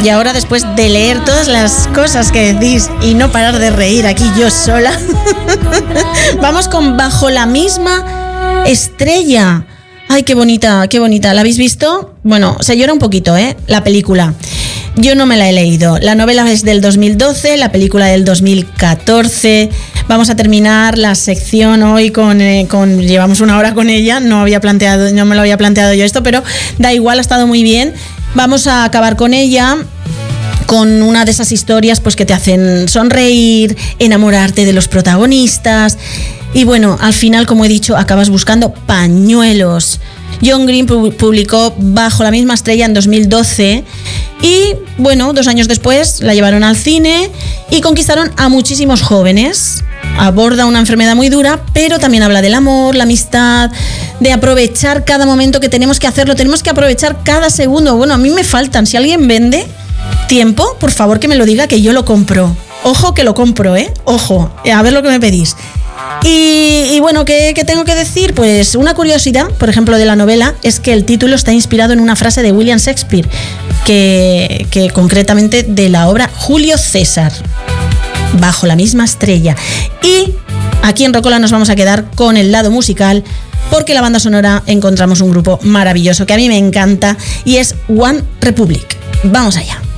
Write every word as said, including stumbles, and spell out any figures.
Y ahora, después de leer todas las cosas que decís y no parar de reír aquí yo sola, vamos con Bajo la misma estrella. Ay, qué bonita, qué bonita. ¿La habéis visto? Bueno, se llora un poquito, ¿eh? La película. Yo no me la he leído. La novela es del dos mil doce, la película del dos mil catorce. Vamos a terminar la sección hoy con, eh, con llevamos una hora con ella. No había planteado, no me lo había planteado yo esto, pero da igual, ha estado muy bien. Vamos a acabar con ella, con una de esas historias pues que te hacen sonreír, enamorarte de los protagonistas. Y bueno, al final, como he dicho, acabas buscando pañuelos. John Green publicó Bajo la misma estrella en dos mil doce y, bueno, dos años después la llevaron al cine y conquistaron a muchísimos jóvenes. Aborda una enfermedad muy dura, pero también habla del amor, la amistad, de aprovechar cada momento, que tenemos que hacerlo, tenemos que aprovechar cada segundo. Bueno, a mí me faltan, si alguien vende tiempo, por favor que me lo diga, que yo lo compro. Ojo que lo compro, ¿eh? Ojo, a ver lo que me pedís. Y, y bueno, ¿qué, ¿qué tengo que decir? Pues una curiosidad, por ejemplo, de la novela es que el título está inspirado en una frase de William Shakespeare, que, que concretamente de la obra Julio César, Bajo la misma estrella. Y aquí en Rocola nos vamos a quedar con el lado musical, porque la banda sonora encontramos un grupo maravilloso que a mí me encanta y es One Republic. Vamos allá.